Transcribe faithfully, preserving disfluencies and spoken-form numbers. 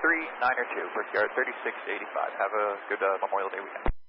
three niner two, Brickyard thirty-six eighty-five. Have a good uh, Memorial Day weekend.